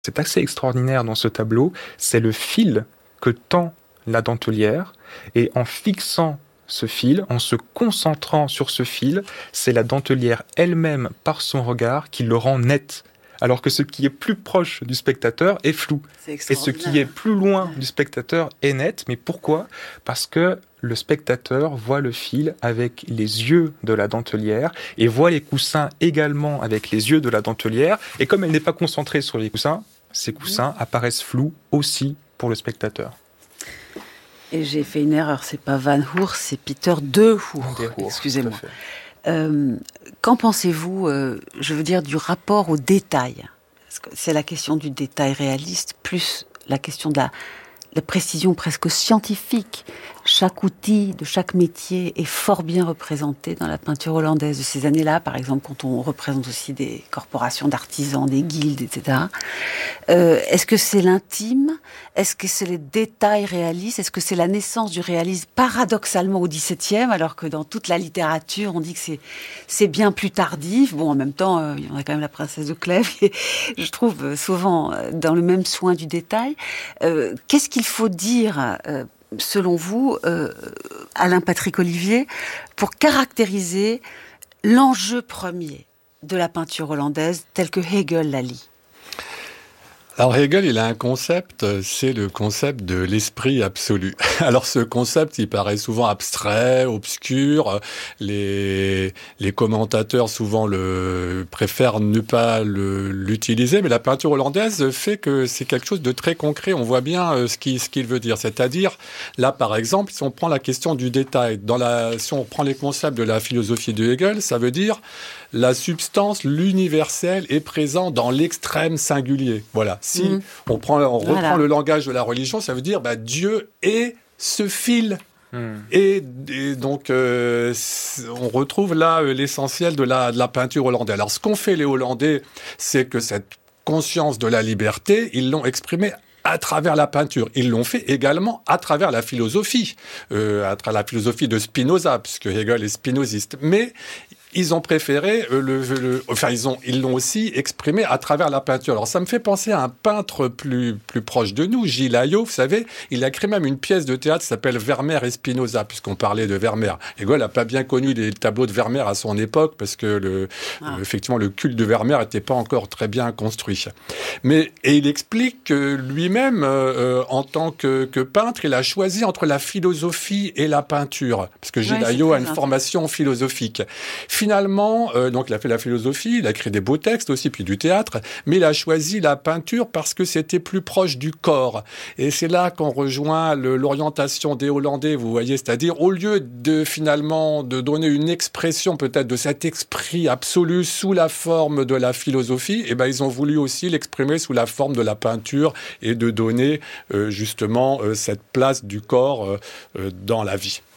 C'est assez extraordinaire dans ce tableau, c'est le fil que tend la dentelière, et en fixant ce fil, en se concentrant sur ce fil, c'est la dentelière elle-même, par son regard, qui le rend net. Alors que ce qui est plus proche du spectateur est flou. Et ce qui est plus loin du spectateur est net. Mais pourquoi ? Parce que le spectateur voit le fil avec les yeux de la dentelière et voit les coussins également avec les yeux de la dentelière. Et comme elle n'est pas concentrée sur les coussins, ces coussins apparaissent flous aussi pour le spectateur. Et j'ai fait une erreur, c'est pas Van Hoor, c'est Peter de Hoor. Excusez-moi. Qu'en pensez-vous, je veux dire, du rapport au détail ? Parce que c'est la question du détail réaliste, plus la question de la précision presque scientifique. Chaque outil de chaque métier est fort bien représenté dans la peinture hollandaise de ces années-là. Par exemple, quand on représente aussi des corporations d'artisans, des guildes, etc. Est-ce que c'est l'intime ? Est-ce que c'est les détails réalistes ? Est-ce que c'est la naissance du réalisme paradoxalement au XVIIe, alors que dans toute la littérature, on dit que c'est bien plus tardif. Bon, en même temps, il y en a quand même la princesse de Clèves, et je trouve souvent dans le même soin du détail. Qu'est-ce qu'il faut dire selon vous, Alain Patrick Olivier, pour caractériser l'enjeu premier de la peinture hollandaise tel que Hegel la lit ? Alors Hegel, il a un concept, c'est le concept de l'esprit absolu. Alors ce concept, il paraît souvent abstrait, obscur. Les commentateurs souvent préfèrent ne pas l'utiliser, mais la peinture hollandaise fait que c'est quelque chose de très concret. On voit bien ce qu'il veut dire. C'est-à-dire, là par exemple, si on prend la question du détail, si on prend les concepts de la philosophie de Hegel, ça veut dire la substance, l'universel est présent dans l'extrême singulier. Voilà. Si on reprend le langage de la religion, ça veut dire Dieu est ce fil. Et donc, on retrouve là l'essentiel de la peinture hollandaise. Alors, ce qu'ont fait les Hollandais, c'est que cette conscience de la liberté, ils l'ont exprimée à travers la peinture. Ils l'ont fait également à travers la philosophie, à travers la philosophie de Spinoza, puisque Hegel est spinoziste. Mais ils ont préféré ils l'ont aussi exprimé à travers la peinture. Alors ça me fait penser à un peintre plus proche de nous, Gilles Ayot, vous savez, il a créé même une pièce de théâtre qui s'appelle Vermeer et Spinoza, puisqu'on parlait de Vermeer. Hegel n'a pas bien connu les tableaux de Vermeer à son époque, parce que effectivement le culte de Vermeer n'était pas encore très bien construit. Et il explique que lui-même, en tant que peintre, il a choisi entre la philosophie et la peinture, parce que Gilles Ayot a une formation philosophique. Finalement, donc il a fait la philosophie, il a créé des beaux textes aussi, puis du théâtre, mais il a choisi la peinture parce que c'était plus proche du corps. Et c'est là qu'on rejoint l'orientation des Hollandais, vous voyez, c'est-à-dire au lieu de finalement de donner une expression peut-être de cet esprit absolu sous la forme de la philosophie, ils ont voulu aussi l'exprimer sous la forme de la peinture et de donner justement cette place du corps dans la vie.